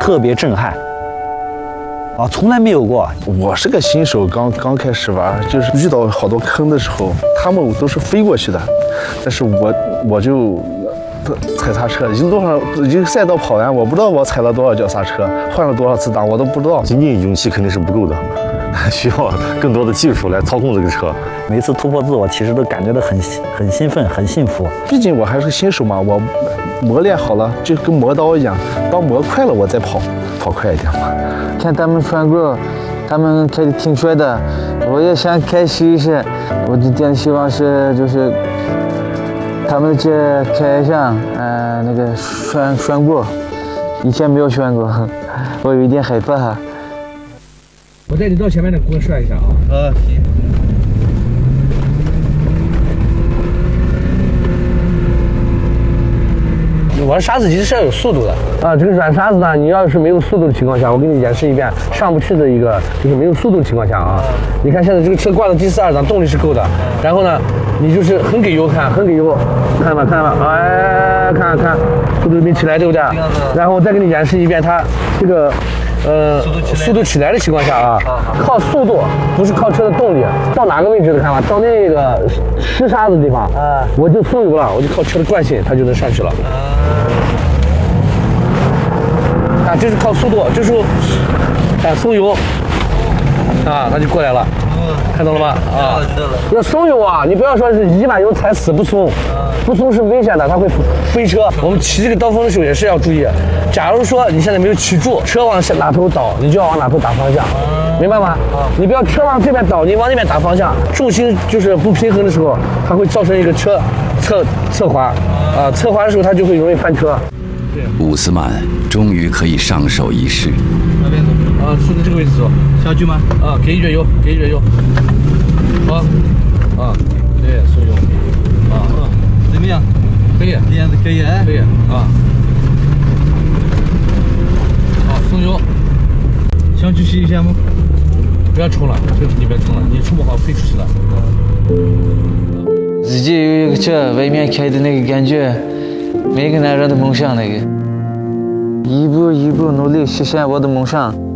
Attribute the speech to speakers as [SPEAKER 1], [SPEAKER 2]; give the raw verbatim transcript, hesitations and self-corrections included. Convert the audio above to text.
[SPEAKER 1] 特别震撼。啊，从来没有过。
[SPEAKER 2] 我是个新手，刚刚开始玩，就是遇到好多坑的时候，他们都是飞过去的，但是我我就踩刹车，已经多少已经赛道跑完，我不知道我踩了多少脚刹车，换了多少次档，我都不知道。
[SPEAKER 3] 仅仅勇气肯定是不够的，需要更多的技术来操控这个车。
[SPEAKER 1] 每次突破自我，其实都感觉到很很兴奋，很幸福。
[SPEAKER 2] 毕竟我还是新手嘛，我磨练好了，就跟磨刀一样，当磨快了我再跑，跑快一点嘛。
[SPEAKER 4] 看他们穿过，他们开的挺帅的，我也想开试一试。我今天希望是就是他们这开上，呃，那个拴拴过，以前没有拴过，我有一点害怕。
[SPEAKER 5] 我带你到前面的锅涮一下啊。
[SPEAKER 4] 好，行。
[SPEAKER 5] 玩沙子其实是要有速度的啊，这个软沙子呢，你要是没有速度的情况下，我给你演示一遍上不去的一个，就是没有速度的情况下啊。你看现在这个车挂到第四二档，动力是够的，然后呢，你就是很给油看，很给油，看吧看吧，哎，看看速度没起来对不对？然后我再给你演示一遍它这个。呃，速度起来的情况下啊，靠速度，不是靠车的动力。到哪个位置的看吧，到那个湿沙子的地方，啊，我就松油了，我就靠车的惯性，它就能上去了。啊，这是靠速度，这时候，哎，松油，啊，它就过来了，看到了吗？啊，那松油啊，你不要说是一把油踩死不松，不松是危险的，它会飞车。我们骑这个刀锋的时候也是要注意。假如说你现在没有骑住，车往哪头倒，你就要往哪头打方向，明白吗？你不要车往这边倒，你往那边打方向，重心就是不平衡的时候，它会造成一个车侧侧滑，啊，侧滑的时候它就会容易翻车。
[SPEAKER 6] 伍斯曼终于可以上手一试。
[SPEAKER 5] 那边走，啊，顺着这个位置走，下去吗？啊，给一点油，给一点油，好，啊，对，松油，啊，嗯，怎么样？可以，这样子可以，哎，可以，啊。松油，想去洗一下吗？不要冲了，你别冲了，你冲不好飞出去了。
[SPEAKER 4] 自己有一个车，外面开的那个感觉，每个男人的梦想那个，一步一步努力实现我的梦想。